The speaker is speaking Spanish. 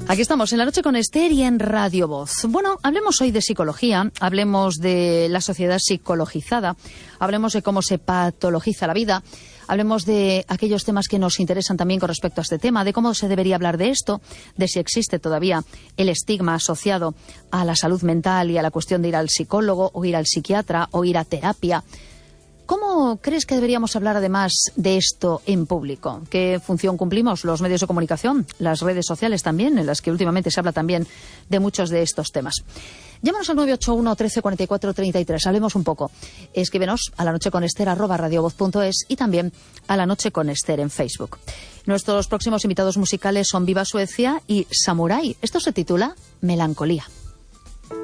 Aquí estamos en La Noche con Esther y en Radio Voz. Bueno, hablemos hoy de psicología, hablemos de la sociedad psicologizada, hablemos de cómo se patologiza la vida, hablemos de aquellos temas que nos interesan también con respecto a este tema, de cómo se debería hablar de esto, de si existe todavía el estigma asociado a la salud mental y a la cuestión de ir al psicólogo o ir al psiquiatra o ir a terapia. ¿Cómo crees que deberíamos hablar además de esto en público? ¿Qué función cumplimos los medios de comunicación, las redes sociales también, en las que últimamente se habla también de muchos de estos temas? Llámanos al 981 13 44 33, hablemos un poco. Escríbenos a lanocheconester@radiovoz.es y también a La Noche con Esther en Facebook. Nuestros próximos invitados musicales son Viva Suecia y Samurai. Esto se titula Melancolía.